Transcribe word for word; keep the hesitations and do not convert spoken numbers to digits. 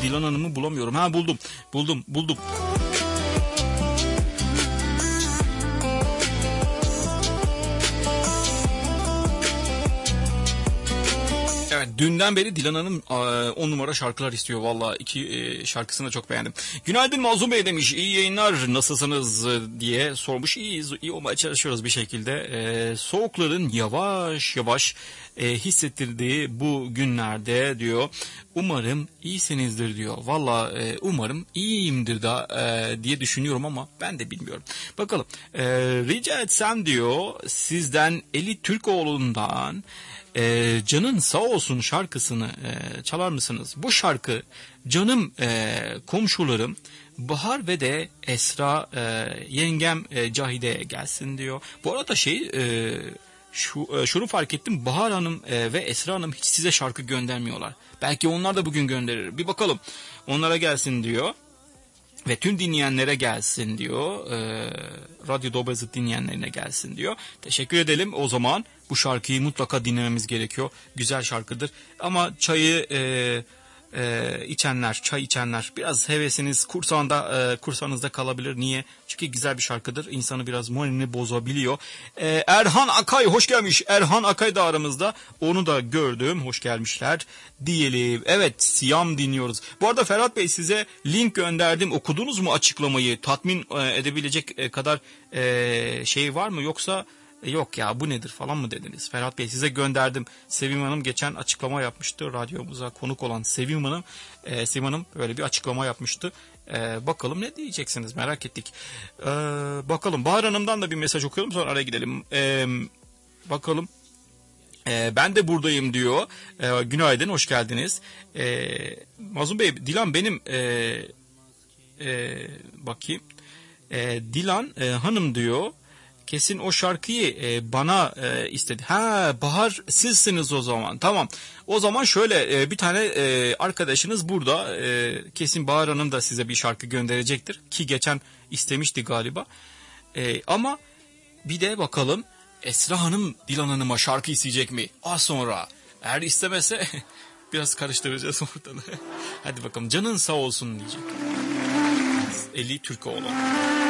Dilan Hanım'ı bulamıyorum. Ha buldum. Buldum. Buldum. Evet, dünden beri Dilan Hanım on numara şarkılar istiyor. Vallahi iki e, şarkısını da çok beğendim. Günaydın Mazlum Bey demiş. İyi yayınlar, nasılsınız diye sormuş. İyiyiz, iyi olmaya çalışıyoruz bir şekilde. E, soğukların yavaş yavaş e, hissettirdiği bu günlerde diyor. Umarım iyisinizdir diyor. Vallahi e, umarım iyiyimdir da e, diye düşünüyorum ama ben de bilmiyorum. Bakalım. E, rica etsem diyor sizden Eli Türkoğlu'ndan Ee, Canın Sağ Olsun şarkısını e, çalar mısınız? Bu şarkı canım e, komşularım Bahar ve de Esra e, yengem e, Cahide'ye gelsin diyor. Bu arada şey e, şu e, şunu fark ettim. Bahar Hanım e, ve Esra Hanım hiç size şarkı göndermiyorlar. Belki onlar da bugün gönderir. Bir bakalım. Onlara gelsin diyor. Ve tüm dinleyenlere gelsin diyor. E, Radyo Dobazıt dinleyenlerine gelsin diyor. Teşekkür edelim. O zaman bu şarkıyı mutlaka dinlememiz gerekiyor. Güzel şarkıdır. Ama çayı e, e, içenler, çay içenler biraz hevesiniz kursağında, e, kursağınızda kalabilir. Niye? Çünkü güzel bir şarkıdır. İnsanı biraz moralini bozabiliyor. E, Erhan Akay hoş gelmiş. Erhan Akay da aramızda. Onu da gördüm. Hoş gelmişler diyelim. Evet, Siyam dinliyoruz. Bu arada Ferhat Bey size link gönderdim. Okudunuz mu açıklamayı? Tatmin e, edebilecek kadar e, şey var mı? Yoksa yok ya bu nedir falan mı dediniz? Ferhat Bey size gönderdim. Sevim Hanım geçen açıklama yapmıştı. Radyomuza konuk olan Sevim Hanım. E, Sevim Hanım böyle bir açıklama yapmıştı. E, bakalım ne diyeceksiniz, merak ettik. E, bakalım Bahar Hanım'dan da bir mesaj okuyalım sonra araya gidelim. E, bakalım. E, ben de buradayım diyor. E, günaydın, hoş geldiniz. E, Mazlum Bey, Dilan benim e, e, bakayım. E, Dilan e, Hanım diyor. Kesin o şarkıyı e, bana e, istedi. Ha, Bahar sizsiniz o zaman. Tamam. O zaman şöyle e, bir tane e, arkadaşınız burada. E, kesin Bahar Hanım da size bir şarkı gönderecektir. Ki geçen istemişti galiba. E, ama bir de bakalım Esra Hanım Dilan Hanım'a şarkı isteyecek mi? Az sonra. Eğer istemese biraz karıştıracağız ortalığı. Hadi bakalım, canın sağ olsun diyecek. Eli Türkoğlu.